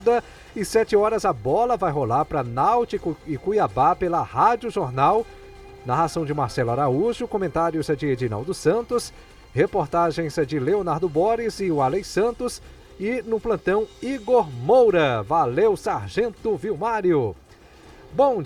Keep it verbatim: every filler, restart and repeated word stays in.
E sete horas a bola vai rolar para Náutico e Cuiabá pela Rádio Jornal. Narração de Marcelo Araújo, comentários de Edinaldo Santos, reportagens de Leonardo Boris e o Alex Santos. E no plantão, Igor Moura. Valeu, Sargento Vilmário. Bom